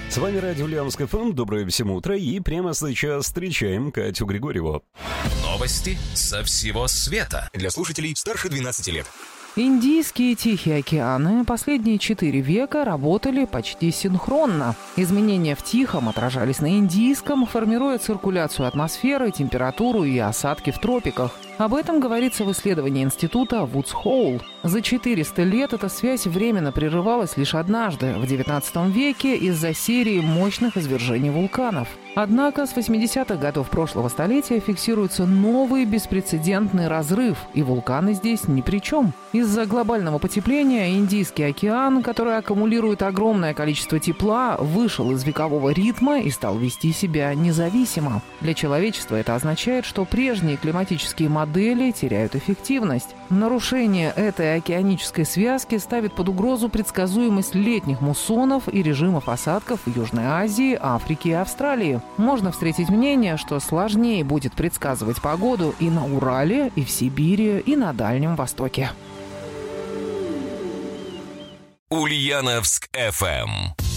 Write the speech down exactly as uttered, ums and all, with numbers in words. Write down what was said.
С вами Радио Ульяновск эф эм. Доброе всем утро. И прямо сейчас встречаем Катю Григорьеву. Новости со всего света. Для слушателей старше двенадцати лет. Индийские и Тихие океаны последние четыре века работали почти синхронно. Изменения в Тихом отражались на Индийском, формируя циркуляцию атмосферы, температуру и осадки в тропиках. Об этом говорится в исследовании института Вудс Хоул. За четыреста лет эта связь временно прерывалась лишь однажды, в девятнадцатом веке, из-за серии мощных извержений вулканов. Однако с восьмидесятых годов прошлого столетия фиксируется новый беспрецедентный разрыв, и вулканы здесь ни при чем. Из-за глобального потепления Индийский океан, который аккумулирует огромное количество тепла, вышел из векового ритма и стал вести себя независимо. Для человечества это означает, что прежние климатические модели теряют эффективность. Нарушение этой океанической связки ставит под угрозу предсказуемость летних муссонов и режимов осадков в Южной Азии, Африке и Австралии. Можно встретить мнение, что сложнее будет предсказывать погоду и на Урале, и в Сибири, и на Дальнем Востоке. Ульяновск эф эм.